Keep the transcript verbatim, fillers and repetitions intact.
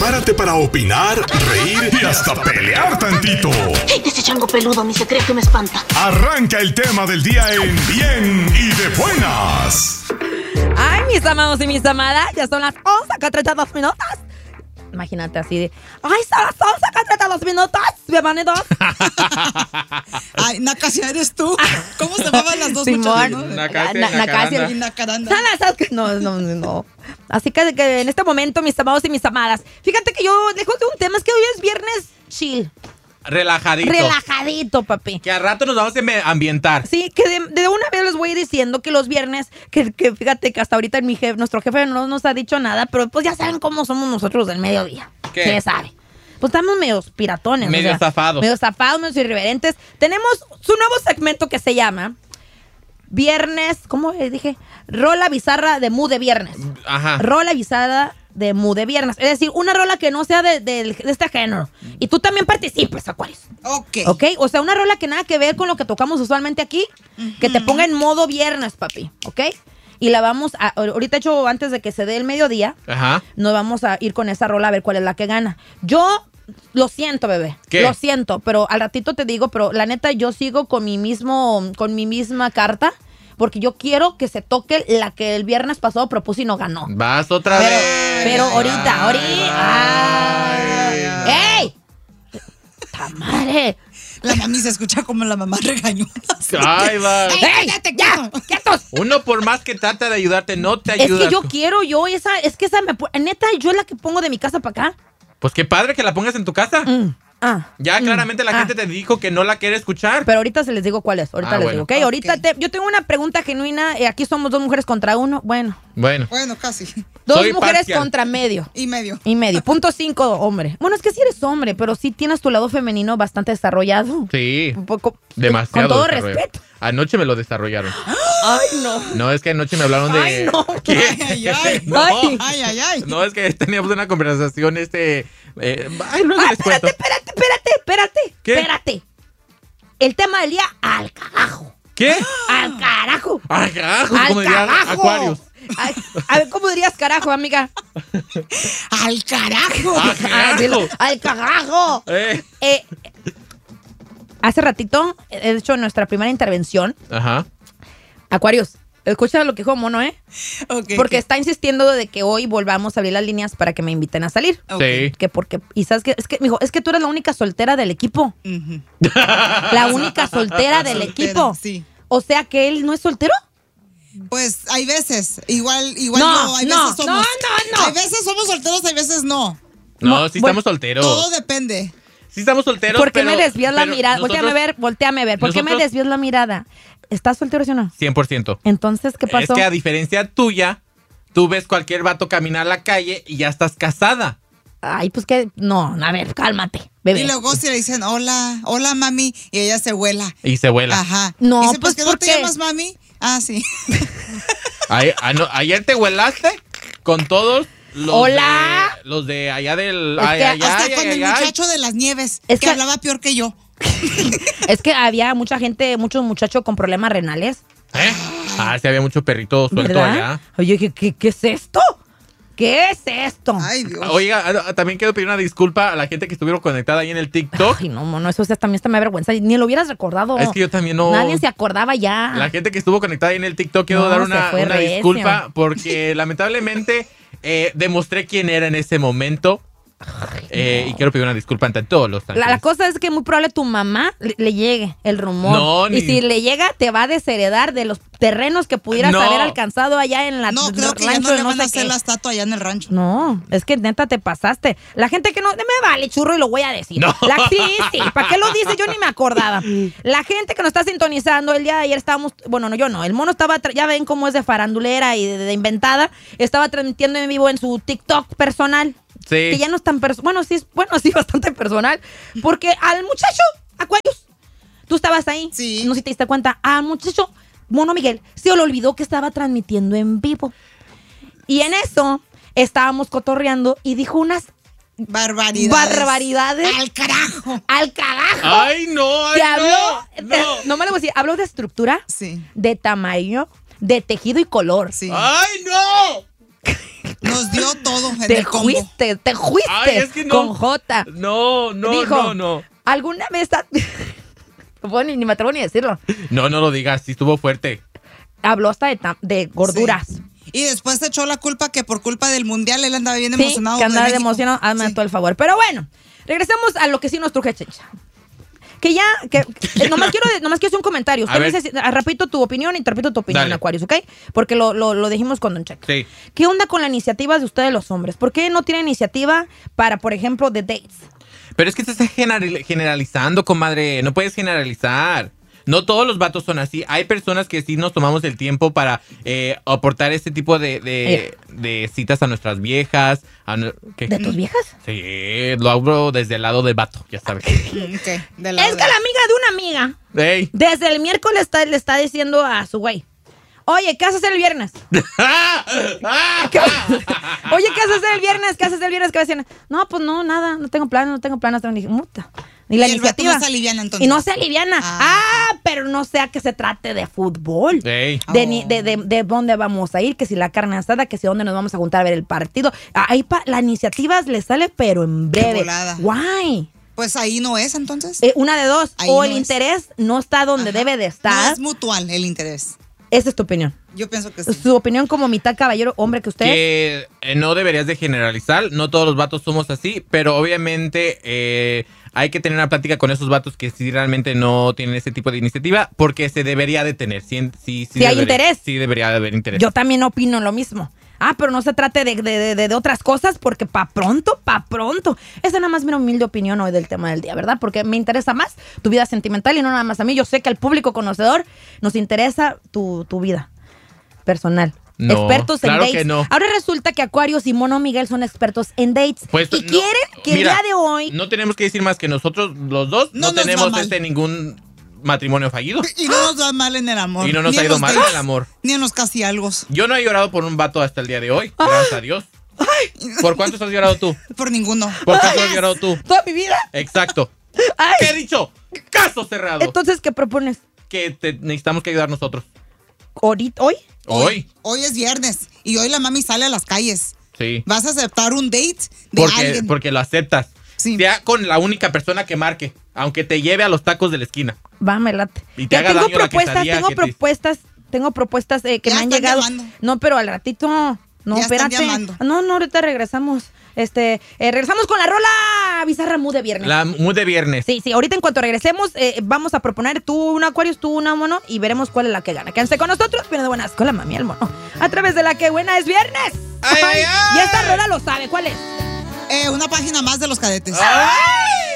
prepárate para opinar, reír y hasta pelear tantito. Ese chango peludo ni se cree que me espanta. Arranca el tema del día en Bien y de Buenas. Ay, mis amados y mis amadas, ya son las once con treinta y dos minutos. Imagínate así de, ay, son las once con treinta y dos minutos, bienvenidos. Ay, Nacasia, ¿eres tú? ¿Cómo se llamaban las dos muchachas? ¿No? Nacasia Na- y Nacasia y Nacaranda. No, no, no, no. Así que, que en este momento, mis amados y mis amadas, fíjate que yo dejo de un tema, es que hoy es viernes chill. Relajadito. Relajadito, papi. Que al rato nos vamos a ambientar. Sí, que de, de una vez les voy a ir diciendo que los viernes, que, que fíjate que hasta ahorita mi jefe, nuestro jefe no nos ha dicho nada, pero pues ya saben cómo somos nosotros del mediodía. ¿Qué? ¿Qué sabe? Pues estamos medio piratones. Medio o sea, zafados. Medio zafados, medio irreverentes. Tenemos su nuevo segmento que se llama Viernes, ¿cómo le dije? Rola bizarra de Mu de viernes. Ajá. Rola bizarra de Mu de viernes. Es decir, una rola que no sea de, de, de este género. Y tú también participes, Acuarios. Ok. ¿Ok? O sea, una rola que nada que ver con lo que tocamos usualmente aquí, uh-huh. que te ponga en modo viernes, papi, ¿ok? Y la vamos a, ahorita hecho, antes de que se dé el mediodía, Ajá. nos vamos a ir con esa rola a ver cuál es la que gana. Yo lo siento, bebé. ¿Qué? Lo siento, pero al ratito te digo, pero la neta yo sigo con mi mismo, con mi misma carta, porque yo quiero que se toque la que el viernes pasado propuso y no ganó. Vas otra Pero, vez. pero ahorita, Ay, ahorita. ay, ¡Ay! ¡Ey! ¡Tamare! La mami se escucha como la mamá regañona. Ay, va. ¡Ey, cállate, ¡Ya! ¡Quietos! Uno por más que trata de ayudarte, no te Es ayuda. que yo quiero, yo, esa, es que esa me... Neta, yo es la que pongo de mi casa para acá. Pues qué padre que la pongas en tu casa. Mm, ah, Ya mm, claramente la ah. gente te dijo que no la quiere escuchar. Pero ahorita se les digo cuál es. Ahorita Ah, les bueno. digo, ¿ok? Ok. Ahorita te, yo tengo una pregunta genuina. eh, aquí somos dos mujeres contra uno. Bueno, Bueno. Bueno, casi. dos Soy mujeres parcial. contra medio. Y medio. Y medio. Punto cinco, hombre. Bueno, es que sí eres hombre, pero sí tienes tu lado femenino bastante desarrollado. Sí. Un poco. Demasiado. Con todo desarrollado. respeto. Anoche me lo desarrollaron. Ay, no. No, es que anoche me hablaron de. Ay, no. ¿Qué? Ay, ay, ay. No. Ay. Ay, ay, ay. No, es que teníamos una conversación, este. Eh, ay, luego Ah, les cuento. espérate, espérate, espérate, espérate. ¿Qué? Espérate. El tema del día, al carajo. ¿Qué? Al carajo. Ay, carajo, Al como diría carajo. Aquarius. Ay, a ver, ¿cómo dirías carajo, amiga? ¡Al carajo! Ah, Ah, carajo. dilo, al carajo. Eh. Eh, hace ratito, he hecho nuestra primera intervención. Ajá. Aquarius, escucha lo que dijo Mono, ¿eh? Ok, Porque ok. está insistiendo de que hoy volvamos a abrir las líneas para que me inviten a salir. Ok. Sí. Que porque, y sabes que, es que, mijo, es que tú eres la única soltera del equipo. Ujú. La única soltera del Soltera, equipo. Sí. O sea que él no es soltero. Pues hay veces. Igual, igual No, no. Hay no, veces somos. no, no, no. Hay veces somos solteros, hay veces no. No, No, sí bueno, estamos solteros. Todo depende. Sí estamos solteros. ¿Por qué pero- me desvías la pero mirada? nosotros- Volteame a ver, volteame a ver. ¿Por qué me nosotros- desvías la mirada? ¿Estás soltero, sí o no? cien por ciento. Entonces, ¿qué pasó? Es que a diferencia tuya, tú ves cualquier vato caminar a la calle y ya estás casada. Ay, pues que, no, a ver, cálmate, bebé. Y luego si le dicen, hola, hola mami, y ella se vuela. Y se vuela. Ajá. No, Dice, pues, pues, ¿qué ¿por no te qué? llamas mami? Ah, sí. Ay- ah, no, ayer te huelaste con todos los Hola. de, los de allá del... Es ay, que ay, Hasta ay, con ay, el ay. muchacho de las nieves, Es que, que- hablaba peor que yo. Es que había mucha gente, muchos muchachos con problemas renales. ¿Eh? Ah, sí había mucho perrito suelto ¿Verdad? allá. Oye, ¿qué, qué, qué es esto? ¿Qué es esto? Ay, Dios. Oiga, ah, también quiero pedir una disculpa a la gente que estuvieron conectada ahí en el TikTok. Ay, no, mono, eso o sea, también está me da vergüenza. Ni lo hubieras recordado. Es que yo también no... Nadie se acordaba ya. La gente que estuvo conectada ahí en el TikTok, quiero No, dar se una, fue una recio. disculpa porque lamentablemente eh, demostré quién era en ese momento. Eh, y quiero pedir una disculpa ante todos los La, la cosa es que muy probable tu mamá le, le llegue el rumor. No, ni- Y si le llega, te va a desheredar de los terrenos que pudieras No. haber alcanzado allá en la No, creo que ya rancho no de le van sé a hacer qué. la estatua allá en el rancho. No, es que neta te pasaste. La gente que no, me vale churro y lo voy a decir. No. La, sí, sí, ¿para qué lo dice? Yo ni me acordaba. La gente que nos está sintonizando, el día de ayer estábamos, bueno, no, yo no, el mono estaba, tra- ya ven cómo es de farandulera y de, de inventada, estaba transmitiendo en vivo en su TikTok personal. Sí. Que ya no es tan personal, bueno, sí, es- bueno, sí, bastante personal, porque al muchacho, Aquarius, tú estabas ahí, Sí. no sé si te diste cuenta, al muchacho, Mono Miguel, se le olvidó que estaba transmitiendo en vivo. Y en eso estábamos cotorreando y dijo unas Barbaridades. barbaridades. ¡Al carajo! ¡Al carajo! ¡Ay, no! ¡Ay, Te no! habló, te- ¡No! no me lo voy a decir, habló de estructura, Sí. de tamaño, de tejido y color. Sí. ¡Ay, no! Nos dio todo en Te el combo. fuiste, te fuiste Ay, es que no. con J. No, no, Dijo, no, no. ¿alguna vez ha- bueno, ni, ni me atrevo ni a decirlo. No, no lo digas, sí estuvo fuerte. Habló hasta de, ta- de gorduras. Sí. Y después se echó la culpa que por culpa del mundial él andaba bien Sí, emocionado. que andaba de de México. emocionado. Hazme Sí. todo el favor. Pero bueno, regresemos a lo que sí nos truje, Chencha. Que ya, que, eh, nomás quiero, nomás quiero hacer un comentario. Usted A me ver. dice, ah, repito tu opinión y te repito tu opinión, Dale. Aquarius, ¿ok? Porque lo, lo, lo dijimos con Don Checo. Sí. ¿Qué onda con la iniciativa de ustedes los hombres? ¿Por qué no tienen iniciativa para, por ejemplo, de dates? Pero es que te estás general- generalizando, comadre. No puedes generalizar. No todos los vatos son así. Hay personas que sí nos tomamos el tiempo para eh, aportar este tipo de, de, de citas a nuestras viejas. A nu- ¿qué? ¿De tus viejas? Sí, lo hablo desde el lado de vato, ya sabes. Mm, ok, de lado Es de- que la amiga de una amiga, ey. desde el miércoles está, le está diciendo a su güey, oye, ¿qué haces el viernes? ¿Qué- Oye, ¿qué haces el viernes? ¿Qué haces el viernes? ¿Qué vas a hacer? No, pues no, nada, no tengo planes, no tengo planes. Y dije, muta. Y la Y el vato iniciativa. no se aliviana, entonces. Y no se aliviana. Ah. Ah, pero no sea que se trate de fútbol. Ey. De, Oh. ni- de, de, de dónde vamos a ir, que si la carne asada, que si dónde nos vamos a juntar a ver el partido. Ah, Ahí pa- la iniciativa le sale, pero en breve. volada. Guay. Pues ahí no es, entonces. Eh, una de dos. Ahí o no el es. interés no está donde Ajá. debe de No estar. es mutual el interés. Esa es tu opinión. Yo pienso que sí. Su opinión como mitad caballero, hombre que usted es. Que eh, no deberías de generalizar, no todos los vatos somos así, pero obviamente eh, hay que tener una plática con esos vatos que sí realmente no tienen ese tipo de iniciativa, porque se debería de tener. Sí, sí, sí Si hay debería- interés. Sí debería de haber interés. Yo también opino lo mismo. Ah, pero no se trate de, de, de, de otras cosas porque pa' pronto, pa' pronto. Esa nada más mi humilde opinión hoy del tema del día, ¿verdad? Porque me interesa más tu vida sentimental y no nada más a mí. Yo sé que al público conocedor nos interesa tu, tu vida personal. No, expertos en claro dates. que no. Ahora resulta que Aquarius y Mono Miguel son expertos en dates. Pues, y no, quieren que mira, el día de hoy... No tenemos que decir más que nosotros los dos No no, nos va tenemos mal. este ningún matrimonio fallido. Y no nos va mal en el amor. Y no nos Ni ha en ido los mal en dates, el amor. Ni en los casi algo. Yo no he llorado por un vato hasta el día de hoy, gracias a Dios. ¿Por cuántos has llorado tú? Por ninguno. ¿Por cuántos has llorado tú? Toda mi vida. Exacto. Ay. ¿Qué he dicho? Caso cerrado. Entonces, ¿qué propones? Que te necesitamos que ayudar nosotros. ¿Ahorita? ¿Hoy? Hoy. Hoy es viernes y hoy la mami sale a las calles. Sí. ¿Vas a aceptar un date de Porque, alguien? porque lo aceptas. Sí. Sea con la única persona que marque, aunque te lleve a los tacos de la esquina. Va, me late. Y te Ya haga tengo daño la propuestas, quesadilla tengo que te- propuestas, tengo propuestas eh, que Ya me han están llegado. llamando. No, pero al ratito, no, Ya están espérate. llamando. No, no, ahorita regresamos. Este, eh, regresamos con la rola Bizarra Mood de viernes. La muy de viernes. Sí, sí, ahorita en cuanto regresemos, eh, vamos a proponer tú un Aquarius, tú una mono y veremos cuál es la que gana. Quédense con nosotros, viene de buenas con la mami el mono. A través de la que buena es viernes. Ay, ay, ay. Y esta rola lo sabe, ¿cuál es? Eh, una página más de los cadetes. ¡Ay!